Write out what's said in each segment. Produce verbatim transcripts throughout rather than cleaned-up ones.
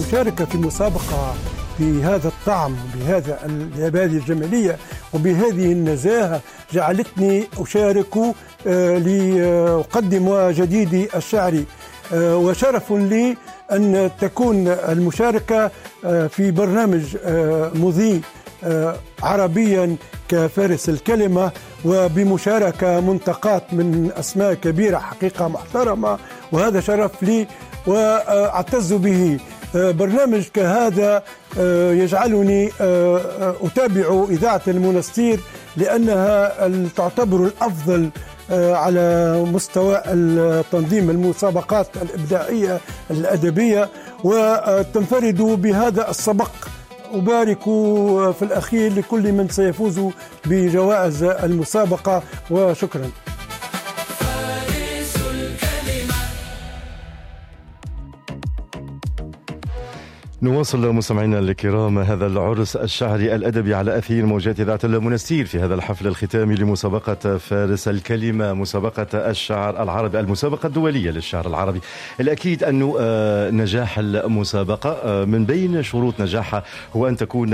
المشاركة في مسابقة بهذا الطعم بهذا بهذه الجمالية وبهذه النزاهة جعلتني أشارك لأقدم جديدي الشعري، وشرف لي أن تكون المشاركة في برنامج مضيء عربيا كفارس الكلمة، وبمشاركة منتقات من أسماء كبيرة حقيقة محترمة، وهذا شرف لي وأعتز به. برنامج كهذا يجعلني أتابع إذاعة المنستير لأنها تعتبر الأفضل على مستوى تنظيم المسابقات الإبداعية الأدبية، وتنفرد بهذا السبق. أبارك في الأخير لكل من سيفوز بجوائز المسابقة، وشكرا. نواصل مستمعينا الكرام هذا العرس الشعري الأدبي على أثير موجات إذاعة المنستير في هذا الحفل الختامي لمسابقة فارس الكلمة، مسابقة الشعر العربي، المسابقة الدولية للشعر العربي. الأكيد أنه نجاح المسابقة من بين شروط نجاحها هو أن تكون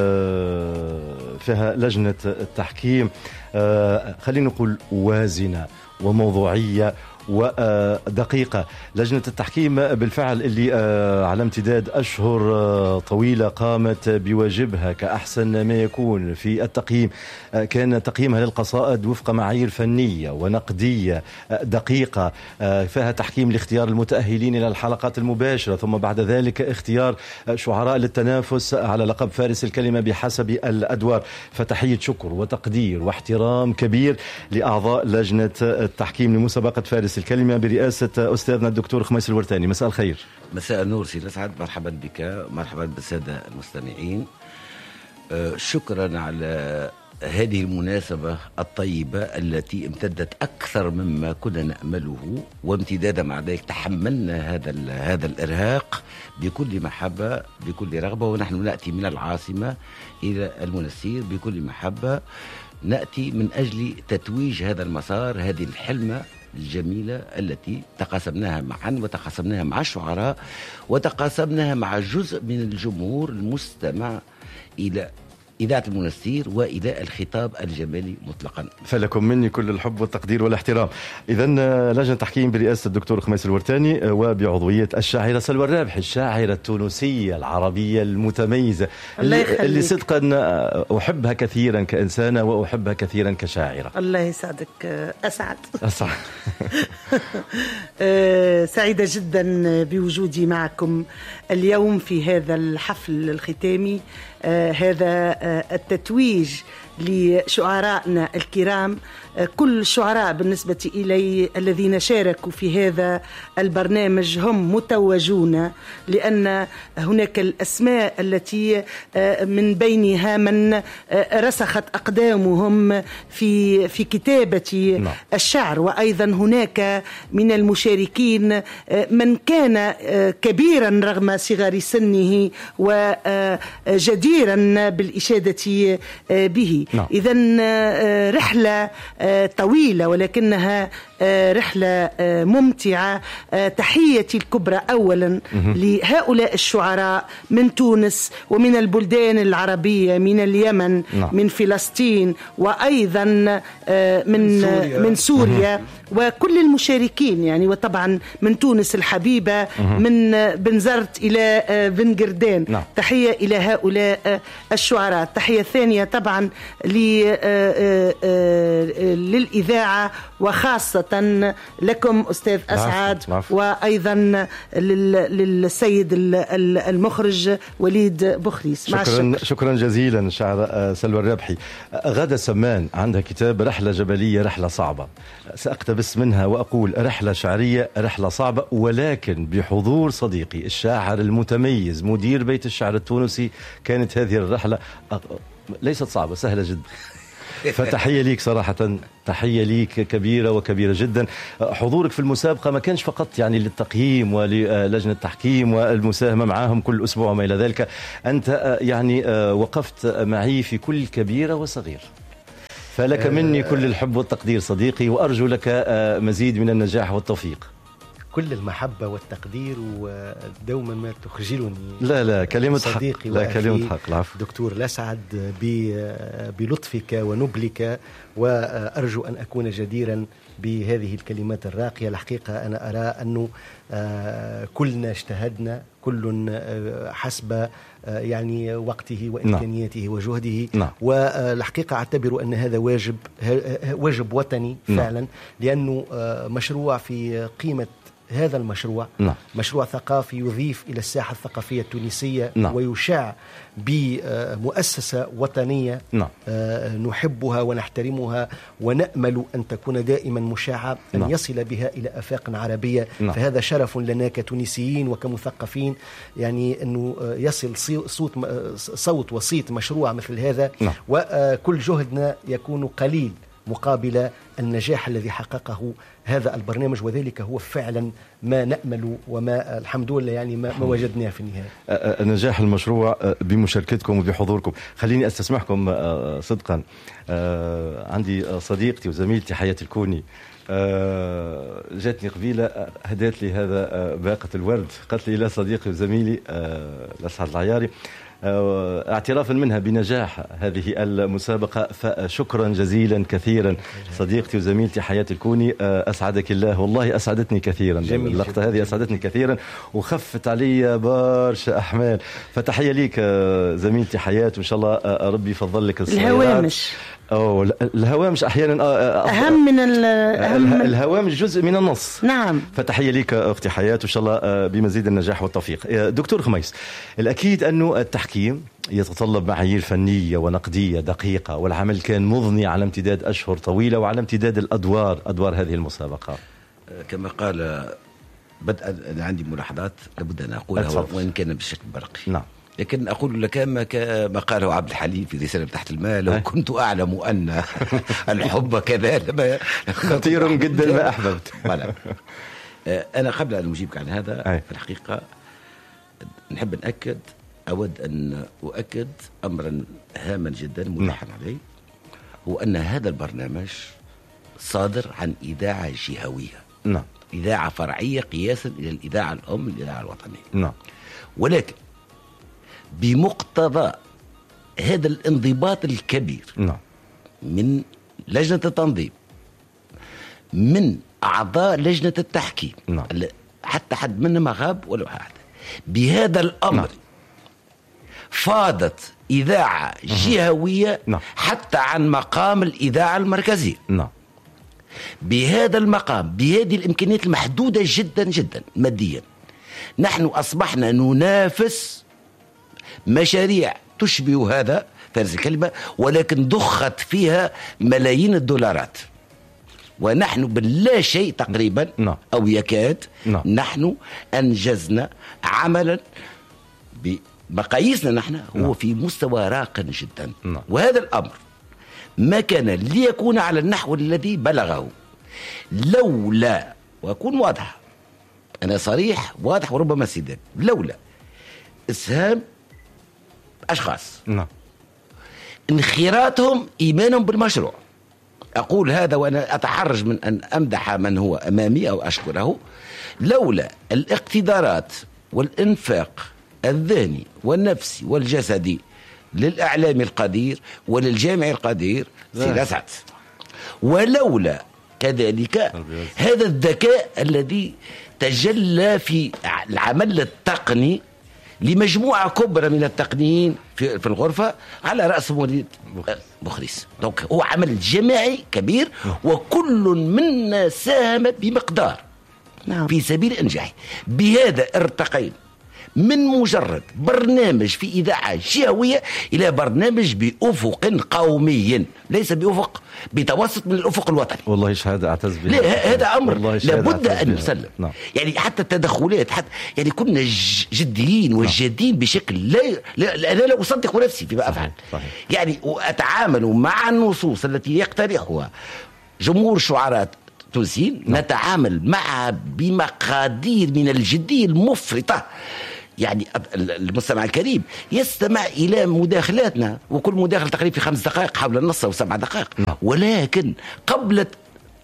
فيها لجنة التحكيم خلينا نقول وازنة وموضوعية ودقيقة. لجنة التحكيم بالفعل اللي على امتداد أشهر طويلة قامت بواجبها كأحسن ما يكون في التقييم، كان تقييمها للقصائد وفق معايير فنية ونقدية دقيقة، فيها تحكيم لاختيار المتأهلين إلى الحلقات المباشرة، ثم بعد ذلك اختيار شعراء للتنافس على لقب فارس الكلمة بحسب الأدوار. فتحية شكر وتقدير واحترام كبير لأعضاء لجنة التحكيم لمسابقة فارس الكلمة برئاسة أستاذنا الدكتور خميس الورتاني. مساء الخير. مساء النور سيدي أسعد، مرحبا بك، مرحبا بالسادة المستمعين. شكرا على هذه المناسبة الطيبة التي امتدت أكثر مما كنا نأمله، وامتدادا مع ذلك تحملنا هذا هذا الإرهاق بكل محبة بكل رغبة، ونحن نأتي من العاصمة إلى المنستير بكل محبة، نأتي من أجل تتويج هذا المسار، هذه الحلمة الجميلة التي تقاسمناها معا وتقاسمناها مع الشعراء وتقاسمناها مع جزء من الجمهور المستمع إلى إذاعة المنستير وإلى الخطاب الجمالي مطلقا. فلكم مني كل الحب والتقدير والاحترام. إذن لجنة تحكيم برئاسة الدكتور خميس الورتاني وبعضوية الشاعرة سلوى الرابحي، الشاعرة التونسية العربية المتميزة اللي, اللي صدقا أحبها كثيرا كإنسانة وأحبها كثيرا كشاعرة. الله يسعدك أسعد. أسعد. سعيدة جدا بوجودي معكم اليوم في هذا الحفل الختامي، آه هذا آه التتويج لشعرائنا الكرام. آه كل الشعراء بالنسبة إلي الذين شاركوا في هذا البرنامج هم متوجون، لأن هناك الأسماء التي آه من بينها من آه رسخت أقدامهم في في كتابة نعم. الشعر، وأيضا هناك من المشاركين آه من كان آه كبيرا رغم صغر سنه وجديرا بالإشادة به. نعم. إذن رحلة طويلة ولكنها رحلة ممتعة. تحيتي الكبرى أولا لهؤلاء الشعراء من تونس ومن البلدان العربية، من اليمن نعم. من فلسطين، وأيضا من سوريا, من سوريا وكل المشاركين يعني، وطبعا من تونس الحبيبة من بنزرت إلى بنقردان نعم. تحية إلى هؤلاء الشعراء. التحية الثانية طبعا للإذاعة وخاصة لكم أستاذ أسعد، وأيضا للسيد المخرج وليد بخريس. شكرا, مع شكرا جزيلا شاعر سلوى الرابحي. غادة سمان عندها كتاب رحلة جبلية رحلة صعبة، سأقتبس منها وأقول رحلة شعرية رحلة صعبة، ولكن بحضور صديقي الشاعر المتميز مدير بيت الشعر التونسي كانت هذه الرحلة ليست صعبة، سهلة جدا. فتحية ليك صراحة، تحية ليك كبيرة وكبيرة جدا. حضورك في المسابقة ما كانش فقط يعني للتقييم وللجنة التحكيم والمساهمة معهم كل أسبوع وما إلى ذلك، أنت يعني وقفت معي في كل كبيرة وصغير، فلك مني كل الحب والتقدير صديقي، وأرجو لك مزيد من النجاح والتوفيق. كل المحبة والتقدير، ودوما ما تخجلني لا لا كلمة صديقي حق، لا كلمة حق، العفو دكتور لسعد بلطفك ونبلك، وأرجو أن أكون جديرا بهذه الكلمات الراقية. الحقيقة أنا أرى أنه كلنا اجتهدنا، كل حسب يعني وقته وإمكانياته نعم. وجهده نعم. والحقيقة أعتبر أن هذا واجب واجب وطني فعلا نعم. لأنه مشروع في قيمة هذا المشروع نعم. مشروع ثقافي يضيف إلى الساحة الثقافية التونسية نعم. ويشع بمؤسسة وطنية نعم. نحبها ونحترمها ونأمل أن تكون دائما مشاعة، أن نعم. يصل بها إلى آفاق عربية نعم. فهذا شرف لنا كتونسيين وكمثقفين، يعني أنه يصل صوت صوت وصيت مشروع مثل هذا نعم. وكل جهدنا يكون قليل مقابل النجاح الذي حققه هذا البرنامج، وذلك هو فعلا ما نأمل وما الحمد لله يعني ما, ما وجدناه في النهاية. نجاح المشروع بمشاركتكم وبحضوركم. خليني أستسمحكم صدقا، عندي صديقتي وزميلتي حياة الكوني جاتني قبيلة هدات لي هذا باقة الورد، قالت لي لا صديقي وزميلي لسعد العياري اعترافا منها بنجاح هذه المسابقة، فشكرا جزيلا كثيرا صديقتي وزميلتي حياة الكوني، أسعدك الله، والله أسعدتني كثيرا اللقطة هذه، أسعدتني كثيرا وخفت علي برشا أحمال. فتحية ليك زميلتي حياة، وإن شاء الله ربي يفضل لك الصيادات. الهوامش أو الهوامش أحيانا أهم من الأهم، الهوامش جزء من النص. نعم. فتحية ليك أختي حياة، وإن شاء الله بمزيد النجاح والتوفيق. دكتور خميس، الأكيد أنه التحكيم يتطلب معايير فنية ونقدية دقيقة، والعمل كان مضني على امتداد أشهر طويلة وعلى امتداد الأدوار أدوار هذه المسابقة. كما قال بدءا أنا عندي ملاحظات لابد أن أقولها وإن كان بشكل برقي. نعم. لكن أقول لك ما قاله عبد الحليم في رسالة تحت الماء، لو كنت أعلم أن الحب كذا خطير جدا ما أحببت. أنا قبل أن أجيبك عن هذا في الحقيقة نحب نأكد أود أن أؤكد أمرا هاما جدا ملحا عليه، هو أن هذا البرنامج صادر عن إذاعة جهوية، نعم. إذاعة فرعية قياسا إلى الإذاعة الأم الإذاعة الوطنية، نعم. ولكن بمقتضى هذا الانضباط الكبير نعم. من لجنة التنظيم، من أعضاء لجنة التحكيم نعم. حتى حد منهم غاب ولا حد، بهذا الأمر نعم. فاضت إذاعة جهوية نعم. حتى عن مقام الإذاعة المركزية نعم. بهذا المقام بهذه الإمكانيات المحدودة جدا جدا ماديا، نحن أصبحنا ننافس مشاريع تشبه هذا فرز الكلمة، ولكن ضخت فيها ملايين الدولارات، ونحن باللا شيء تقريبا نعم. أو يكاد نعم. نحن أنجزنا عملا بمقاييسنا نحن هو نعم. في مستوى راق جدا نعم. وهذا الأمر ما كان ليكون على النحو الذي بلغه لولا، وأكون واضح أنا صريح واضح وربما سيدان، لولا إسهام أشخاص نعم. انخراطهم إيمانهم بالمشروع. أقول هذا وأنا أتحرج من أن أمدح من هو أمامي أو أشكره، لولا الاقتدارات والإنفاق الذهني والنفسي والجسدي للإعلام القدير وللجامع القدير سي أسعد، ولولا كذلك هذا الذكاء الذي تجلى في العمل التقني لمجموعة كبرى من التقنيين في, في الغرفة على رأس مولد بخريس. دونك هو عمل جماعي كبير وكل منا ساهم بمقدار نعم. في سبيل إنجاحه. بهذا ارتقينا من مجرد برنامج في إذاعة جهوية إلى برنامج بأفق قومي، ليس بأفق بتوسط من الأفق الوطني. والله شهادة أعتز بها. لا هذا أمر لابد أن يسلم. نعم. يعني حتى التدخلات حتى يعني كنا جديين وجادين نعم. بشكل لا, لا أنا لا أصدق نفسي فيما أفعل. صحيح. يعني وأتعامل مع النصوص التي يقترحها جمهور شعراء تونسيين نعم. نتعامل معها بمقادير من الجدية المفرطة. يعني المستمع الكريم يستمع إلى مداخلاتنا، وكل مداخلة تقريبا في خمس دقائق حول النص أو سبع دقائق، ولكن قبل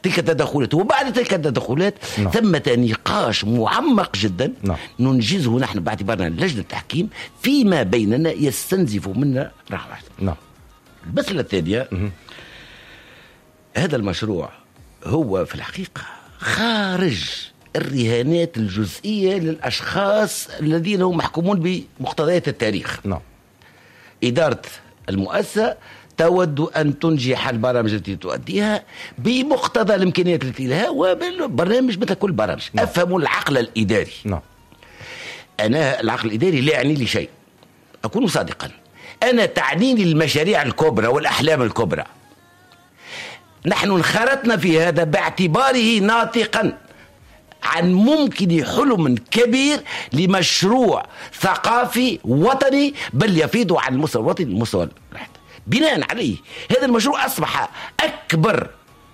تلك التدخلات. وبعد تلك التدخلات نعم. ثمة نقاش معمق جدا نعم. ننجزه نحن باعتبارنا لجنة التحكيم فيما بيننا يستنزف منا راحة واحدة نعم. المسألة الثانية م- هذا المشروع هو في الحقيقة خارج الرهانات الجزئية للأشخاص الذين هم محكومون بمقتضيات التاريخ نعم. إدارة المؤسسة تود أن تنجح البرامج التي تؤديها بمقتضى الإمكانيات التي لها وبرنامج مثل كل برامج نعم. أفهم العقل الإداري نعم. أنا العقل الإداري لا يعني لي شيء، أكون صادقا، أنا تعنيني المشاريع الكبرى والأحلام الكبرى. نحن انخرطنا في هذا باعتباره ناطقا عن ممكن حلم كبير لمشروع ثقافي وطني بل يفيض عن المستوى الوطني المستوى الواحد. بناء عليه هذا المشروع أصبح أكبر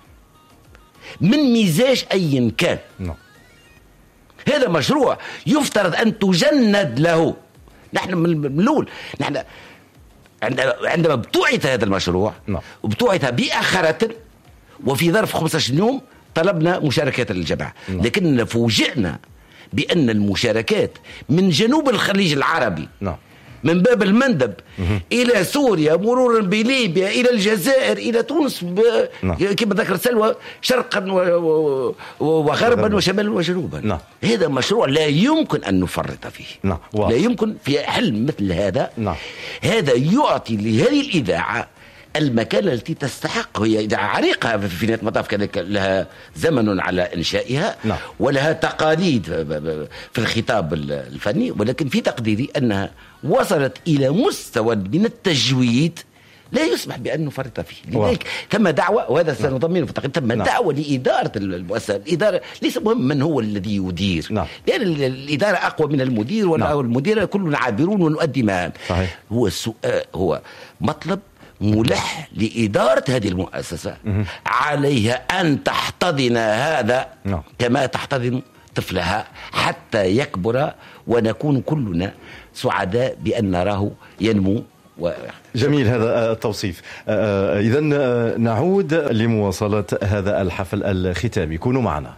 من مزاج أي كان no. هذا مشروع يفترض أن تجند له. نحن من الأول نحن عندما ابتعث هذا المشروع no. وابتعث بأخرة وفي ظرف خمسة عشر يوم طلبنا مشاركات الجماعة no. لكن فوجئنا بأن المشاركات من جنوب الخليج العربي no. من باب المندب مه. إلى سوريا مرورا بليبيا إلى الجزائر إلى تونس ب... نعم. كما ذكر سلوى شرقا و... و... وغربا وشمالا وجنوبا نعم. هذا مشروع لا يمكن أن نفرط فيه نعم. لا يمكن في حلم مثل هذا نعم. هذا يعطي لهذه الإذاعة المكان التي تستحق. هي إذاعة عريقة في نهاية المطاف، كذلك لها زمن على إنشائها نعم. ولها تقاليد في الخطاب الفني، ولكن في تقديري أنها وصلت إلى مستوى من التجويد لا يسمح بأن نفرط فيه. لذلك ثم دعوة، وهذا سنضمنه في التقرير، ثم نعم. دعوة لإدارة المؤسسة. الإدارة ليس مهم من هو الذي يدير نعم. لأن الإدارة أقوى من المدير والمدير نعم. كلنا عابرون ونؤدي مهام. هو السؤال هو مطلب ملح لإدارة هذه المؤسسة مه. عليها أن تحتضن هذا نعم. كما تحتضن طفلها حتى يكبر ونكون كلنا سعداء بأن نراه ينمو و... جميل هذا التوصيف. إذن نعود لمواصلة هذا الحفل الختامي، كونوا معنا.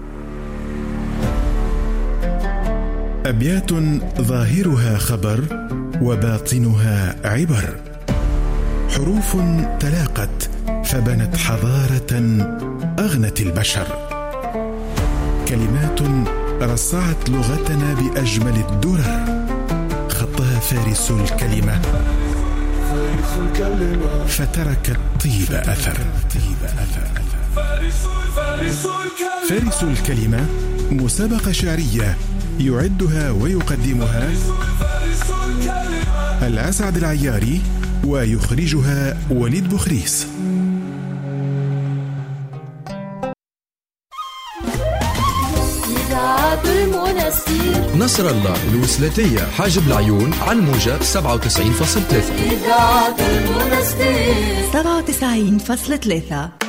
أبيات ظاهرها خبر وباطنها عبر، حروف تلاقت فبنت حضارة أغنت البشر، كلمات رصعت لغتنا بأجمل الدرر، خطها فارس الكلمة فتركت طيب أثر. فارس الكلمة مسابقة شعرية يعدها ويقدمها الأسعد العياري ويخرجها وليد بخريس. نصر الله الوسلاتية حاجب العيون على الموجة سبعة وتسعين فاصلة ثلاثة. سبعة وتسعين فاصلة ثلاثة.